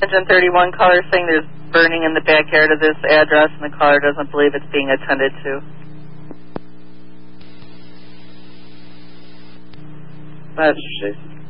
Engine 31 caller saying there's burning in the backyard of this address and the caller doesn't believe it's being attended to. That's Jason.